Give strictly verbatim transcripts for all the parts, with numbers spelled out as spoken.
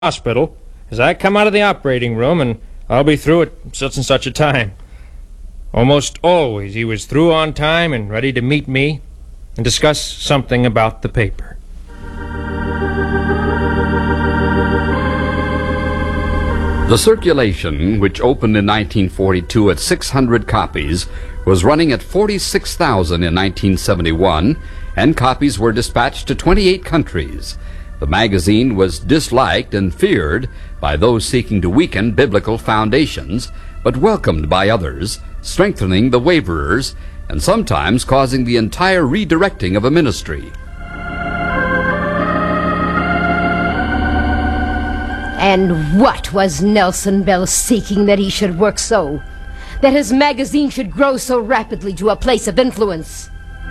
hospital as I come out of the operating room, and I'll be through at such and such a time. Almost always he was through on time and ready to meet me and discuss something about the paper. The circulation, which opened in nineteen forty-two at six hundred copies, was running at forty-six thousand in nineteen seventy-one, and copies were dispatched to twenty-eight countries. The magazine was disliked and feared by those seeking to weaken biblical foundations, but welcomed by others, strengthening the waverers, and sometimes causing the entire redirecting of a ministry. And what was Nelson Bell seeking that he should work so? That his magazine should grow so rapidly to a place of influence?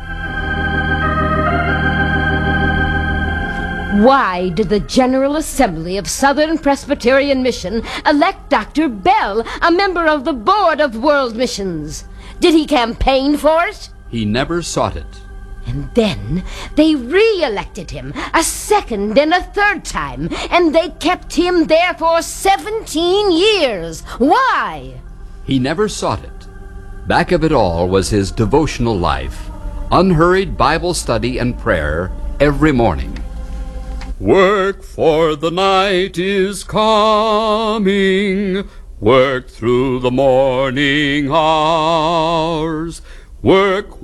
Why did the General Assembly of Southern Presbyterian Mission elect Doctor Bell a member of the Board of World Missions? Did he campaign for it? He never sought it. And then they re-elected him a second and a third time, and they kept him there for seventeen years. Why? He never sought it. Back of it all was his devotional life, unhurried Bible study and prayer every morning. Work, for the night is coming. Work through the morning hours. Work